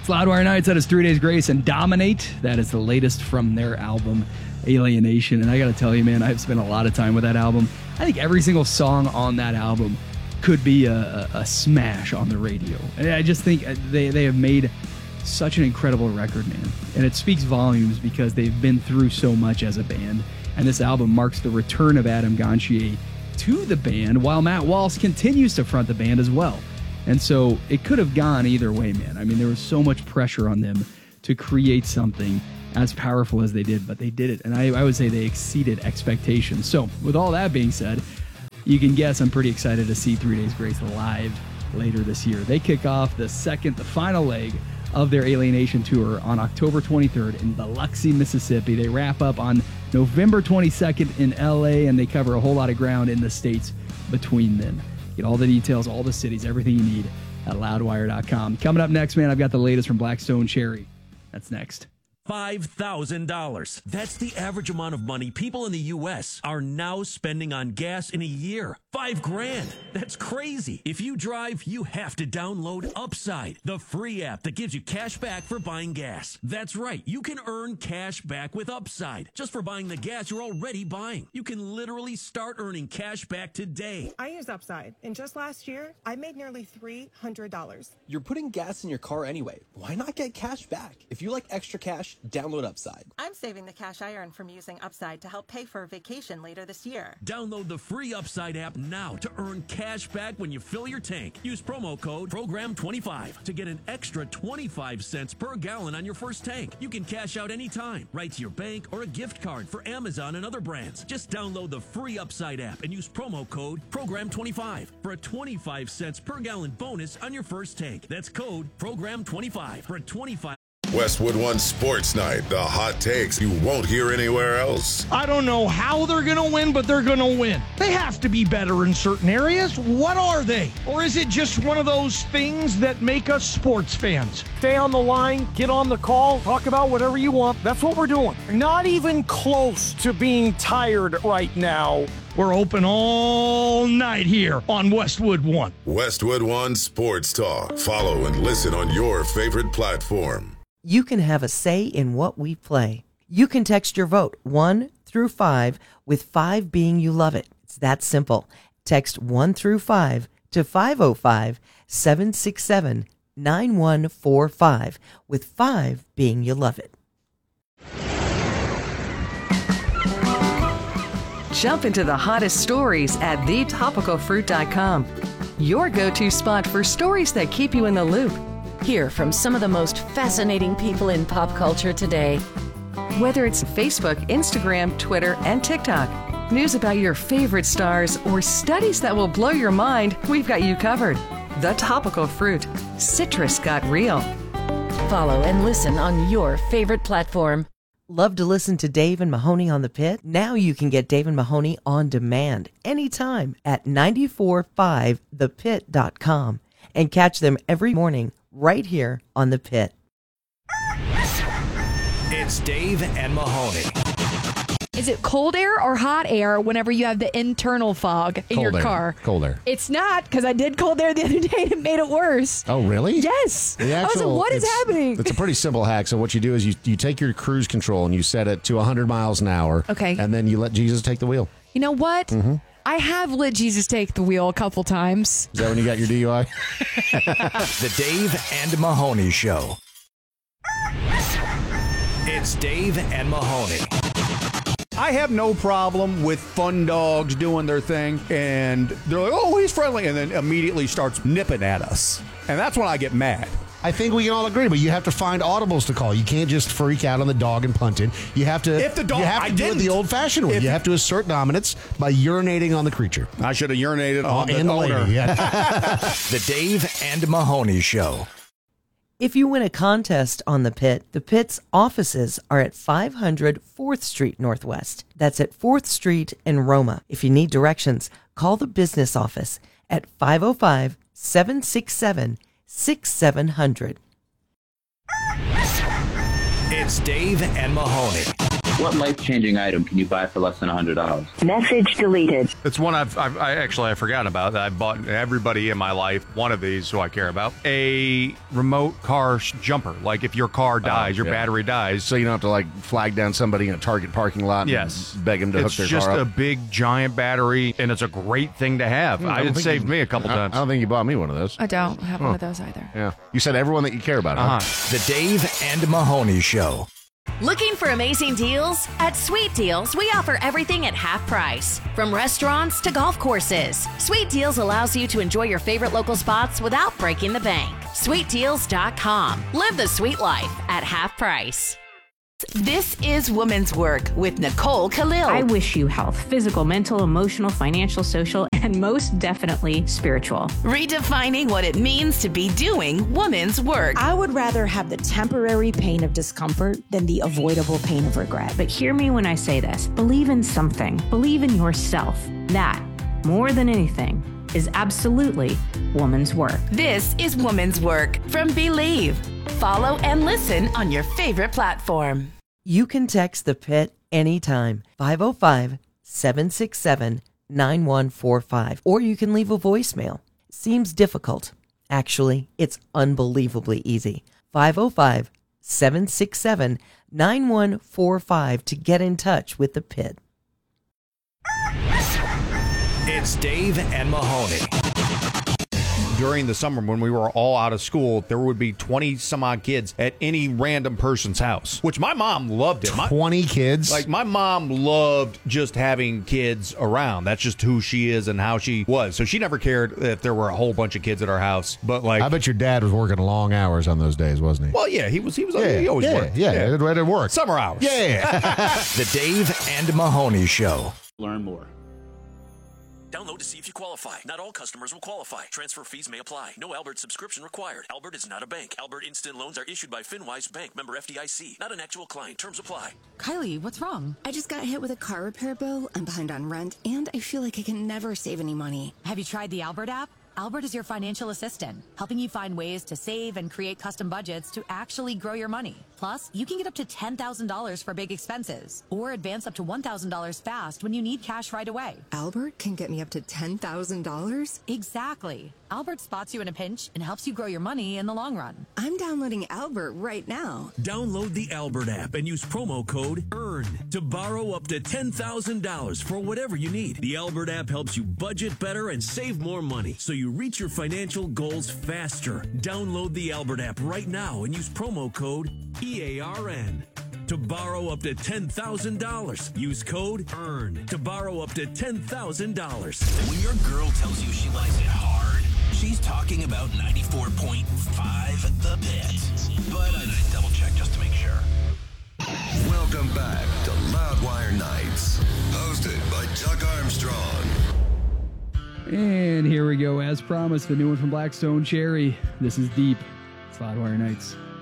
It's Loudwire Nights. That is 3 Days Grace and Dominate. That is the latest from their album, Alienation. And I got to tell you, man, I've spent a lot of time with that album. I think every single song on that album could be a smash on the radio. And I just think they have made such an incredible record, man. And it speaks volumes because they've been through so much as a band. And this album marks the return of Adam Gontier to the band, while Matt Walsh continues to front the band as well. And so it could have gone either way, man. I mean, there was so much pressure on them to create something as powerful as they did, but they did it. And I would say they exceeded expectations. So with all that being said, you can guess I'm pretty excited to see 3 Days Grace live later this year. They kick off the final leg of their Alienation tour on October 23rd in Biloxi, Mississippi. They wrap up on November 22nd in LA, and they cover a whole lot of ground in the states between them. Get all the details, all the cities, everything you need at loudwire.com. Coming up next, man, I've got the latest from Black Stone Cherry. That's next. $5,000. That's the average amount of money people in the U.S. are now spending on gas in a year. $5,000. That's crazy. If you drive, you have to download Upside, the free app that gives you cash back for buying gas. That's right. You can earn cash back with Upside just for buying the gas you're already buying. You can literally start earning cash back today. I use Upside, and just last year, I made nearly $300. You're putting gas in your car anyway. Why not get cash back? If you like extra cash, download Upside. I'm saving the cash I earn from using Upside to help pay for a vacation later this year. Download the free Upside app now to earn cash back when you fill your tank. Use promo code PROGRAM25 to get an extra 25 cents per gallon on your first tank. You can cash out anytime, right to your bank or a gift card for Amazon and other brands. Just download the free Upside app and use promo code PROGRAM25 for a 25 cents per gallon bonus on your first tank. That's code PROGRAM25 for a 25. Westwood One Sports Night, the hot takes you won't hear anywhere else. I don't know how they're going to win, but they're going to win. They have to be better in certain areas. What are they? Or is it just one of those things that make us sports fans? Stay on the line, get on the call, talk about whatever you want. That's what we're doing. Not even close to being tired right now. We're open all night here on Westwood One. Westwood One Sports Talk. Follow and listen on your favorite platform. You can have a say in what we play. You can text your vote 1 through 5, with 5 being you love it. It's that simple. Text 1 through 5 to 505-767-9145, with 5 being you love it. Jump into the hottest stories at thetopicalfruit.com. Your go-to spot for stories that keep you in the loop. Hear from some of the most fascinating people in pop culture today. Whether it's Facebook, Instagram, Twitter, and TikTok, news about your favorite stars, or studies that will blow your mind, we've got you covered. The Topical Fruit. Citrus got real. Follow and listen on your favorite platform. Love to listen to Dave and Mahoney on the Pit? Now you can get Dave and Mahoney on demand anytime at 945thepit.com and catch them every morning right here on The Pit. It's Dave and Mahoney. Is it cold air or hot air whenever you have the internal fog in your car? Cold air. It's not, because I did cold air the other day and it made it worse. Oh, really? Yes. I was like, what is happening? It's a pretty simple hack. So what you do is you take your cruise control and you set it to 100 miles an hour. Okay. And then you let Jesus take the wheel. You know what? Mm-hmm. I have let Jesus take the wheel a couple times. Is that when you got your DUI? The Dave and Mahoney Show. It's Dave and Mahoney. I have no problem with fun dogs doing their thing, and they're like, oh, he's friendly, and then immediately starts nipping at us. And that's when I get mad. I think we can all agree, but you have to find audibles to call. You can't just freak out on the dog and punt it. You have to, if the dog, you have to do it the old-fashioned way. You have to assert dominance by urinating on the creature. I should have urinated on the owner. Lady, yeah. The Dave and Mahoney Show. If you win a contest on The Pit's offices are at 500 4th Street Northwest. That's at 4th Street in Roma. If you need directions, call the business office at 505-767-6700. It's Dave and Mahoney. What life-changing item can you buy for less than $100? Message deleted. It's one I forgot about. I bought everybody in my life one of these who I care about. A remote car jumper. Like if your car dies, your battery dies. So you don't have to like flag down somebody in a Target parking lot and beg them to hook their car up. It's just a big giant battery, and it's a great thing to have. It saved me a couple times. I don't think you bought me one of those. I don't have one of those either. Yeah. You said everyone that you care about. The Dave and Mahoney Show. Looking for amazing deals? At Sweet Deals, we offer everything at half price. From restaurants to golf courses, Sweet Deals allows you to enjoy your favorite local spots without breaking the bank. SweetDeals.com. Live the sweet life at half price. This is Woman's Work with Nicole Khalil. I wish you health, physical, mental, emotional, financial, social, and most definitely spiritual. Redefining what it means to be doing woman's work. I would rather have the temporary pain of discomfort than the avoidable pain of regret. But hear me when I say this. Believe in something. Believe in yourself. That, more than anything, is absolutely woman's work. This is Woman's Work from Believe. Follow and listen on your favorite platform. You can text the Pit anytime, 505-767-9145, or you can leave a voicemail. Seems difficult. Actually, it's unbelievably easy. 505-767-9145 to get in touch with the Pit. It's Dave and Mahoney. During the summer when we were all out of school, there would be 20 some odd kids at any random person's house, which my mom loved it. 20 kids? Like my mom loved just having kids around. That's just who she is and how she was. So she never cared if there were a whole bunch of kids at our house. But like, I bet your dad was working long hours on those days, wasn't he? Well, yeah, he always worked. Yeah, it worked. Summer hours. Yeah. The Dave and Mahoney Show. Learn more. Download to see if you qualify. Not all customers will qualify. Transfer fees may apply. No Albert subscription required. Albert is not a bank. Albert Instant Loans are issued by FinWise Bank, member FDIC. Not an actual client. Terms apply. Kylie, what's wrong? I just got hit with a car repair bill. I'm behind on rent, and I feel like I can never save any money. Have you tried the Albert app? Albert is your financial assistant, helping you find ways to save and create custom budgets to actually grow your money. Plus, you can get up to $10,000 for big expenses or advance up to $1,000 fast when you need cash right away. Albert can get me up to $10,000? Exactly. Albert spots you in a pinch and helps you grow your money in the long run. I'm downloading Albert right now. Download the Albert app and use promo code EARN to borrow up to $10,000 for whatever you need. The Albert app helps you budget better and save more money so you reach your financial goals faster. Download the Albert app right now and use promo code EARN to borrow up to $10,000. Use code EARN to borrow up to $10,000. When your girl tells you she likes it hard, she's talking about 94.5 The Pit. But I double check just to make sure. Welcome back to Loudwire Nights, hosted by Chuck Armstrong. And here we go. As promised, the new one from Blackstone Cherry. This is Deep. It's Loudwire Nights.